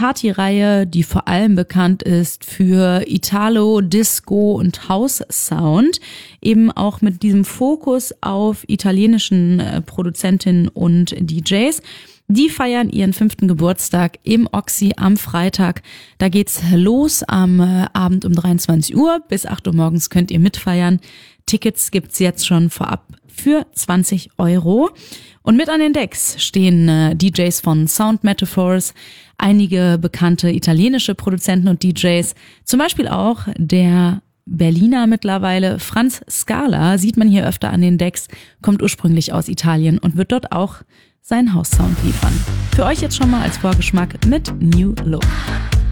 Partyreihe, die vor allem bekannt ist für Italo, Disco und House Sound, eben auch mit diesem Fokus auf italienischen Produzentinnen und DJs. Die feiern ihren 5. Geburtstag im Oxy am Freitag. Da geht's los am Abend um 23 Uhr. Bis 8 Uhr morgens könnt ihr mitfeiern. Tickets gibt's jetzt schon vorab für 20 €. Und mit an den Decks stehen DJs von Sound Metaphors, einige bekannte italienische Produzenten und DJs, zum Beispiel auch der Berliner mittlerweile Franz Scala, sieht man hier öfter an den Decks, kommt ursprünglich aus Italien und wird dort auch seinen House-Sound liefern. Für euch jetzt schon mal als Vorgeschmack mit New Look.